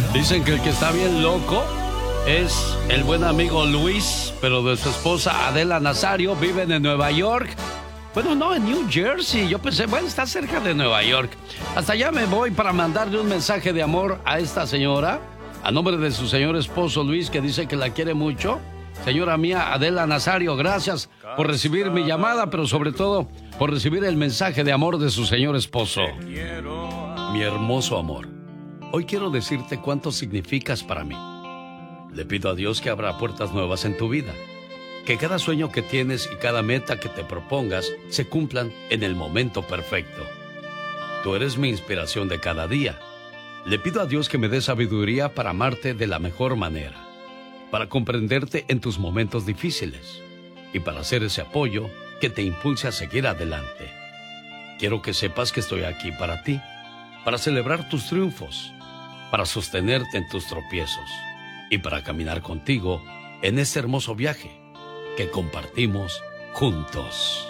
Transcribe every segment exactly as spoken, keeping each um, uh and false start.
Dicen que el que está bien loco es el buen amigo Luis, pero de su esposa Adela Nazario viven en Nueva York. Bueno, no, en New Jersey. Yo pensé, bueno, está cerca de Nueva York. Hasta allá me voy para mandarle un mensaje de amor a esta señora, a nombre de su señor esposo Luis, que dice que la quiere mucho. Señora mía, Adela Nazario, gracias por recibir mi llamada, pero sobre todo por recibir el mensaje de amor de su señor esposo. Mi hermoso amor, hoy quiero decirte cuánto significas para mí. Le pido a Dios que abra puertas nuevas en tu vida, que cada sueño que tienes y cada meta que te propongas se cumplan en el momento perfecto. Tú eres mi inspiración de cada día. Le pido a Dios que me dé sabiduría para amarte de la mejor manera, para comprenderte en tus momentos difíciles y para hacer ese apoyo que te impulse a seguir adelante. Quiero que sepas que estoy aquí para ti, para celebrar tus triunfos, para sostenerte en tus tropiezos y para caminar contigo en este hermoso viaje que compartimos juntos.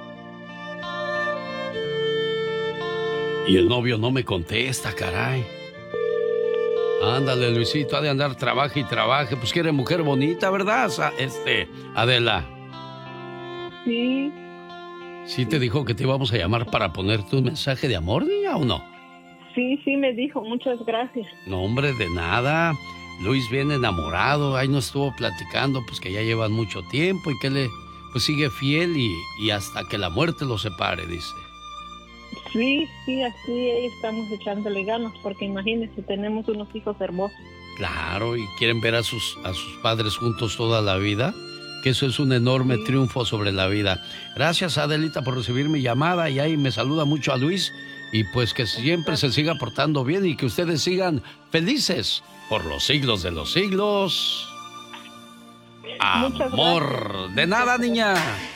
Y el novio no me contesta, caray. Ándale, Luisito, ha de andar, trabaje y trabaje. Pues quiere mujer bonita, ¿verdad? Este, Adela. Sí. ¿Sí te dijo que te íbamos a llamar para ponerte un mensaje de amor, niña, o no? Sí, sí me dijo, muchas gracias. No, hombre, de nada. Luis viene enamorado, ahí nos estuvo platicando, pues que ya llevan mucho tiempo y que le, pues sigue fiel y, y hasta que la muerte los separe, dice. Sí, sí, así estamos echándole ganas, porque imagínense, tenemos unos hijos hermosos. Claro, y quieren ver a sus, a sus padres juntos toda la vida, que eso es un enorme sí. triunfo sobre la vida. Gracias, Adelita, por recibir mi llamada, y ahí me saluda mucho a Luis, y pues que siempre se siga portando bien y que ustedes sigan felices por los siglos de los siglos. Amor. De nada, niña.